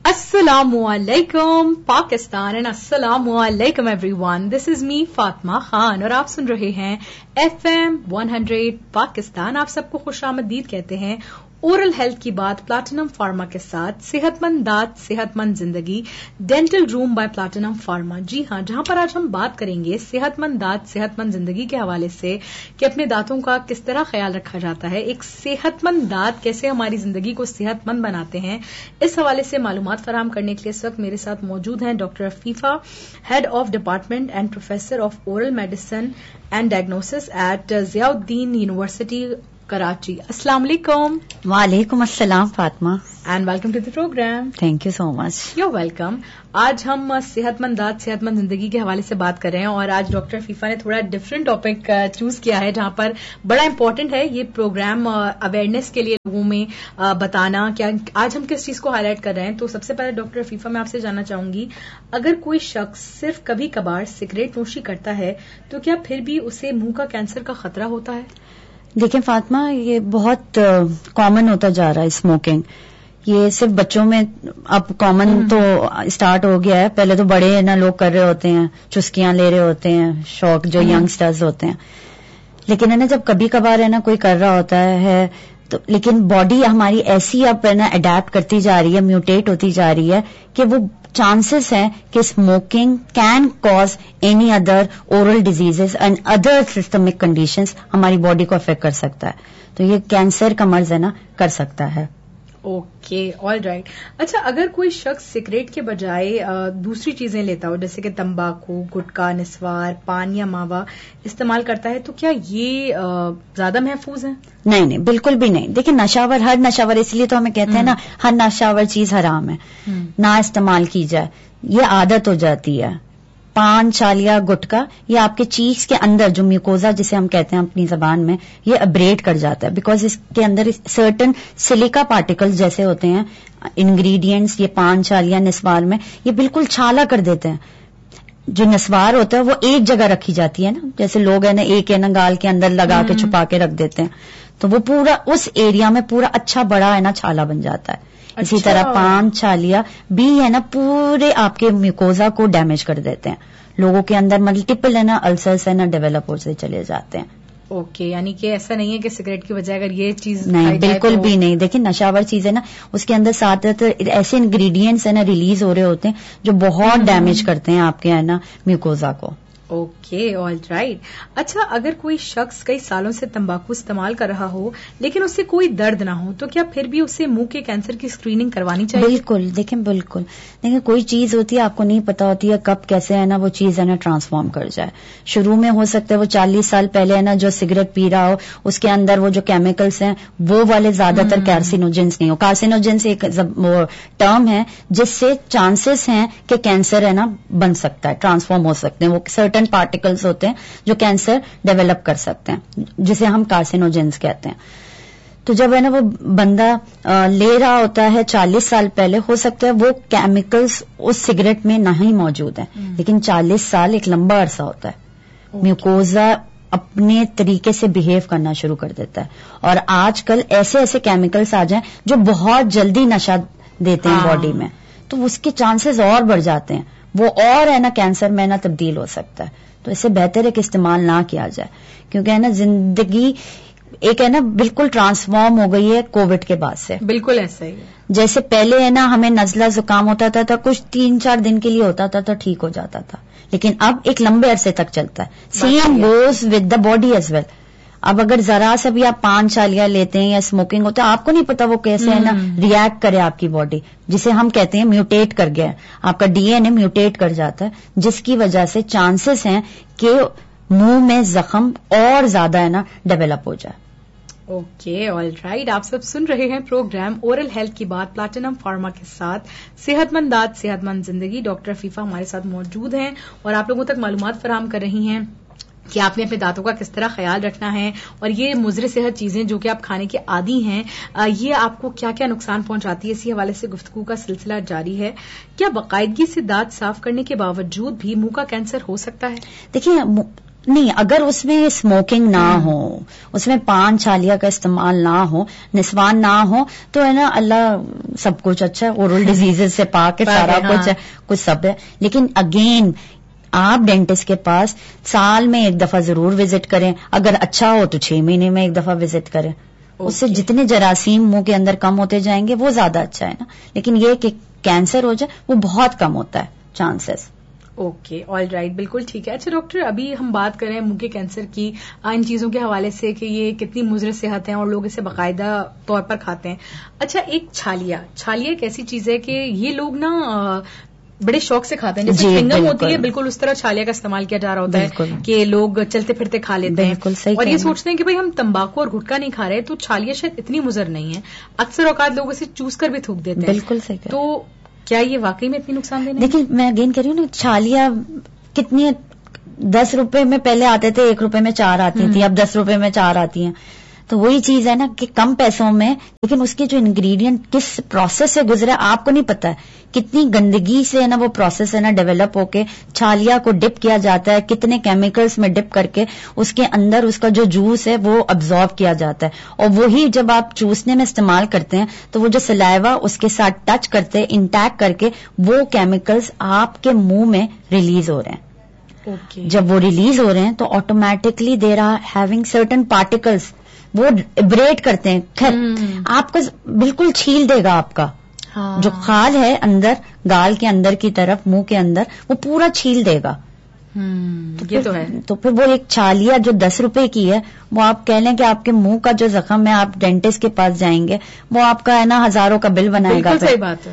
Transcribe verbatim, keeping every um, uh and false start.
Assalamu alaikum Pakistan and assalamu alaikum everyone. This is me Fatima Khan और आप सुन रहे हैं F M one hundred Pakistan. आप सबको खुशामदीद कहते हैं. ओरल हेल्थ की बात प्लैटिनम फार्मा के साथ. सेहतमंद दांत सेहतमंद जिंदगी, dental room bye platinum pharma. जी हां, जहां पर आज हम बात करेंगे सेहतमंद दांत सेहतमंद जिंदगी के हवाले से कि अपने दांतों का किस तरह ख्याल रखा जाता है, एक सेहतमंद दांत कैसे हमारी जिंदगी को सेहतमंद बनाते हैं. इस हवाले से मालूमात फराहम करने के लिए इस वक्त मेरे साथ मौजूद हैं doctor Afifa, head of department and professor of oral medicine and diagnosis eight Ziauddin university Karachi. अस्सलाम वालेकुम. वालेकुम अस्सलाम Fatima, and welcome to the programme. Thank you so much. Your welcome. आज हम सेहतमंद दांत सेहतमंद जिंदगी के हवाले से बात कर रहे हैं और आज डॉक्टर फीफा ने थोड़ा डिफरेंट टॉपिक चूज किया है जहां पर बड़ा इंपॉर्टेंट है ये प्रोग्राम अवेयरनेस के लिए लोगों में बताना. क्या आज हम किस चीज को हाईलाइट कर रहे हैं, तो सबसे पहले डॉक्टर फीफा मैं आपसे जानना चाहूंगी, अगर कोई शख्स सिर्फ कभी कभार सिगरेट नोशी करता है तो क्या फिर भी उसे मुंह का कैंसर का खतरा होता है? देखिए फातिमा, ये बहुत कॉमन uh, होता जा रहा है स्मोकिंग. ये सिर्फ बच्चों में अब कॉमन तो स्टार्ट हो गया है. पहले तो बड़े है ना लोग कर रहे होते हैं, चुस्कियां ले रहे होते हैं, शौक जो यंगस्टर्स होते हैं. लेकिन है ना जब कभी कभार है ना कोई कर रहा होता है तो, लेकिन बॉडी हमारी ऐसी अब है ना अडेप्ट करती जा रही है, म्यूटेट होती जा रही है कि वो चांसेस हैं कि smoking can cause any other oral diseases and other systemic conditions हमारी बॉडी को अफेक्ट कर सकता है. तो ये कैंसर का मर्ज है ना कर सकता है. Okay, all right. अच्छा, अगर कोई शख्स सिगरेट के बजाय दूसरी चीजें लेता हो जैसे कि तंबाकू, गुटखा, निस्वार, पान या मावा इस्तेमाल करता है तो क्या ये ज्यादा महफूज है? नहीं नहीं, बिल्कुल भी नहीं. देखिए नशावर, हर नशावर, इसलिए तो हमें कहते हैं ना हर नशावर चीज हराम है, ना इस्तेमाल की जाए. ये आदत हो जाती है. पान, चालिया, गुटखा, ये आपके चीक्स के अंदर जो म्यूकोजा जिसे हम कहते हैं अपनी जबान में, ये अब्रेड कर जाता है बिकॉज इसके अंदर सर्टन सिलिका पार्टिकल्स जैसे होते हैं इंग्रेडिएंट्स, ये पान, चालिया, निस्वार में ये बिल्कुल छाला कर देते हैं. जो नस्वार होता है वो एक जगह रखी जाती है ना, जैसे लोग है ना एक है ना गाल के अंदर लगा के छुपा के रख देते हैं, तो वो पूरा उस एरिया में पूरा अच्छा बड़ा है ना छाला बन जाता है. इसी अच्छा. तरह पान, चालिया भी है ना पूरे आपके म्यूकोजा को डैमेज कर देते हैं. लोगों के अंदर मल्टीपल है ना अल्सर्स है ना डेवलप होते चले जाते हैं. ओके okay, यानी कि ऐसा नहीं है कि सिगरेट की बजाय अगर ये चीज नहीं, बिल्कुल तो... भी नहीं. देखिए नशावर चीज है ना उसके अंदर साथ ऐसे इंग्रेडिएंट्स है ना रिलीज हो रहे होते हैं जो बहुत डैमेज करते हैं आपके है ना म्यूकोजा को. Okay, all right. अच्छा, अगर कोई शख्स कई सालों से तंबाकू इस्तेमाल कर रहा हो लेकिन उससे कोई दर्द ना हो तो क्या फिर भी उसे मुंह के कैंसर की स्क्रीनिंग करवानी चाहिए? बिल्कुल. देखें बिल्कुल. देखिए कोई चीज होती है आपको नहीं पता होती है कब कैसे है ना वो चीज है ना ट्रांसफॉर्म कर जाए. शुरू में हो सकता है वो चालीस साल पहले है ना जो सिगरेट पी रहा हो उसके अंदर वो जो केमिकल्स हैं वो वाले ज्यादातर कार्सिनोजेंस नहीं हो. कार्सिनोजेंस एक टर्म है जिससे चांसेस हैं कि कैंसर है ना बन सकता है, ट्रांसफॉर्म हो सकते हैं. वो सर्टन पार्टिकल्स होते हैं जो कैंसर डेवलप कर सकते हैं जिसे हम कार्सिनोजेंस कहते हैं. तो जब है ना वो बंदा आ, ले रहा होता है चालीस साल पहले, हो सकता है वो केमिकल्स उस सिगरेट में नहीं मौजूद हैं, लेकिन चालीस साल एक लंबा अरसा होता है. okay. म्यूकोजा अपने तरीके से बिहेव करना शुरू कर देता है और आजकल ऐसे ऐसे केमिकल्स आ जाएं जो बहुत जल्दी नशा देते हैं बॉडी में, तो उसके चांसेस और बढ़ जाते हैं. वो और है ना कैंसर में ना तब्दील हो सकता है. तो इससे बेहतर है कि इस्तेमाल ना किया जाए क्योंकि है ना जिंदगी एक है ना बिल्कुल ट्रांसफॉर्म हो गई है कोविड के बाद से. बिल्कुल ऐसा ही है. जैसे पहले है ना हमें नजला जुकाम होता था, था कुछ तीन चार दिन के लिए होता था तो ठीक हो जाता था, लेकिन अब एक लंबे अरसे तक चलता है. Same goes with the body as well. अब अगर जरा सा भी आप पान, चालिया लेते हैं या स्मोकिंग होता है, आपको नहीं पता वो कैसे है ना रिएक्ट करे आपकी बॉडी, जिसे हम कहते हैं म्यूटेट कर गया. आपका डीएनए म्यूटेट कर जाता है जिसकी वजह से चांसेस हैं कि मुंह में जख्म और ज्यादा है ना डेवलप हो जाए. Okay, all right. आप सब सुन रहे हैं प्रोग्राम ओरल हेल्थ की बात प्लैटिनम फार्मा के साथ. सेहतमंद दांत सेहतमंद जिंदगी. डॉक्टर फीफा हमारे साथ मौजूद हैं और आप लोगों तक मालूमात फराहम कर रही हैं कि आपने अपने दांतों का किस तरह ख्याल रखना है और ये मुज़र सेहत चीजें जो कि आप खाने के आदी हैं ये आपको क्या क्या नुकसान पहुंचाती है, इसी हवाले से गुफ्तगू का सिलसिला जारी है. क्या बाकायदगी से दांत साफ करने के बावजूद भी मुंह का कैंसर हो सकता है? देखिए نہیں، اگر اس میں اسموکنگ نہ ہو، اس میں پان چھالیا کا استعمال نہ ہو، نسوان نہ ہو، تو ہے نا اللہ سب کچھ اچھا ہے، اورل ڈیزیز سے پاک ہے، سارا کچھ ہے، کچھ سب ہے. لیکن اگین آپ ڈینٹسٹ کے پاس سال میں ایک دفعہ ضرور وزٹ کریں، اگر اچھا ہو تو چھ مہینے میں ایک دفعہ وزٹ کریں. اس سے جتنے جراثیم منہ کے اندر کم ہوتے جائیں گے وہ زیادہ اچھا ہے نا. لیکن یہ کہ کینسر ہو جائے وہ بہت کم ہوتا ہے چانسز. اوکے، آل رائٹ، بالکل ٹھیک ہے. اچھا ڈاکٹر، ابھی ہم بات کریں منہ کے کینسر کی ان چیزوں کے حوالے سے کہ یہ کتنی مضر صحت ہے اور لوگ اسے باقاعدہ طور پر کھاتے ہیں. اچھا، ایک چھالیا چھالیا ایک ایسی چیز ہے کہ یہ لوگ نا بڑے شوق سے کھاتے ہیں، جیسے چنگم ہوتی ہے بالکل اس طرح چھالیا کا استعمال کیا جا رہا ہوتا ہے کہ لوگ چلتے پھرتے کھا لیتے ہیں اور یہ سوچتے ہیں کہ بھائی ہم تمباکو اور گٹکا نہیں کھا رہے تو چھالیا شاید اتنی مضر نہیں ہے. اکثر اوقات لوگ اسے چوس کر بھی تھوک دیتے ہیں. بالکل صحیح. تو کیا یہ واقعی میں اتنی نقصان دہ نہیں؟ دیکھیں میں اگین کہہ رہی ہوں نا، چھالیا کتنی دس روپے میں پہلے آتے تھے، ایک روپے میں چار آتی تھی، اب دس روپے میں چار آتی ہیں. تو وہی چیز ہے نا کہ کم پیسوں میں، لیکن اس کے جو انگریڈینٹ کس پروسیس سے گزرے آپ کو نہیں پتا ہے، کتنی گندگی سے ہے نا وہ پروسیس ہے نا ڈیولپ ہو کے چھالیا کو ڈپ کیا جاتا ہے، کتنے کیمیکلز میں ڈپ کر کے اس کے اندر اس کا جو جوس ہے وہ ابزارب کیا جاتا ہے، اور وہی جب آپ چوسنے میں استعمال کرتے ہیں تو وہ جو سلائیوا اس کے ساتھ ٹچ کرتے انٹیکٹ کر کے وہ کیمیکلز آپ کے منہ میں ریلیز ہو رہے ہیں. Okay. جب وہ ریلیز ہو رہے ہیں تو automatically there are having certain particles, وہ ابریٹ کرتے ہیں. خیر آپ کو بالکل چھیل دے گا آپ کا جو خال ہے اندر گال کے اندر کی طرف منہ کے اندر وہ پورا چھیل دے گا. یہ تو ہے. تو پھر وہ ایک چھالیا جو دس روپے کی ہے وہ آپ کہہ لیں کہ آپ کے منہ کا جو زخم ہے آپ ڈینٹسٹ کے پاس جائیں گے وہ آپ کا ہے نا ہزاروں کا بل بنائے گا. صحیح بات ہے.